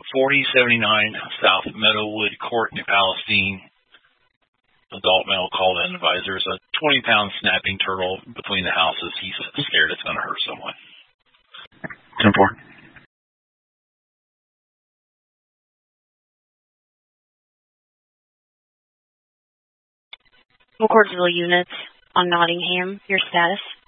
4079 South Meadowwood Court, New Palestine. Adult male called in, advised there's a 20-pound snapping turtle between the houses. He's scared it's going to hurt someone. 10-4. McCordsville units on Nottingham, your status.